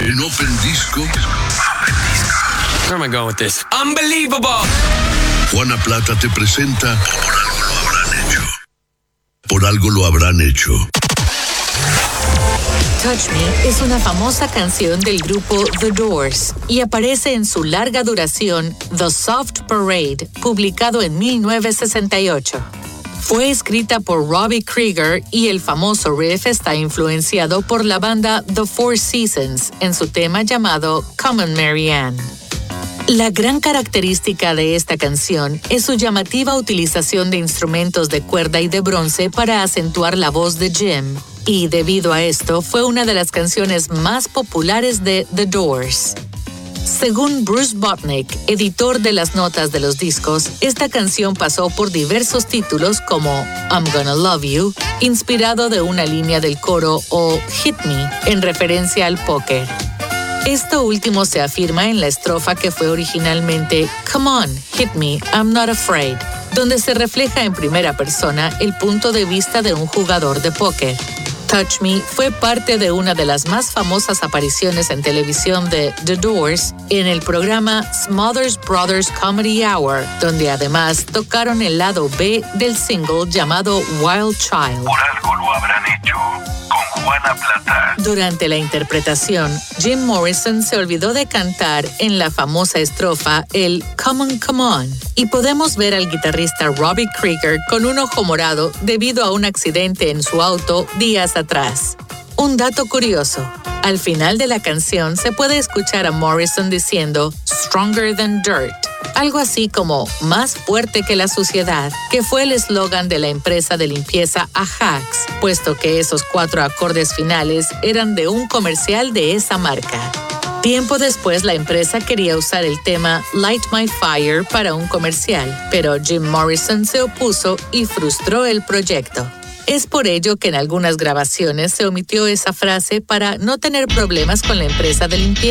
En Open Disco. Where am I going with this? Unbelievable. Juana Plata te presenta Por algo lo habrán hecho. Por algo lo habrán hecho. Touch Me es una famosa canción del grupo The Doors y aparece en su larga duración The Soft Parade, publicado en 1968. Fue escrita por Robbie Krieger y el famoso riff está influenciado por la banda The Four Seasons en su tema llamado Come on Mary Ann. La gran característica de esta canción es su llamativa utilización de instrumentos de cuerda y de bronce para acentuar la voz de Jim, y debido a esto fue una de las canciones más populares de The Doors. Según Bruce Botnick, editor de las notas de los discos, esta canción pasó por diversos títulos como I'm Gonna Love You, inspirado de una línea del coro, o Hit Me, en referencia al póker. Esto último se afirma en la estrofa que fue originalmente Come on, hit me, I'm not afraid, donde se refleja en primera persona el punto de vista de un jugador de póker. Touch Me fue parte de una de las más famosas apariciones en televisión de The Doors en el programa Smothers Brothers Comedy Hour, donde además tocaron el lado B del single llamado Wild Child. Por algo lo habrán hecho. Con Juana Plata. Durante la interpretación, Jim Morrison se olvidó de cantar en la famosa estrofa el Come On, y podemos ver al guitarrista Robbie Krieger con un ojo morado debido a un accidente en su auto días atrás. Un dato curioso, al final de la canción se puede escuchar a Morrison diciendo Stronger than Dirt, algo así como más fuerte que la suciedad, que fue el eslogan de la empresa de limpieza Ajax, puesto que esos 4 acordes finales eran de un comercial de esa marca. Tiempo después, la empresa quería usar el tema Light My Fire para un comercial, pero Jim Morrison se opuso y frustró el proyecto. Es por ello que en algunas grabaciones se omitió esa frase para no tener problemas con la empresa de limpieza.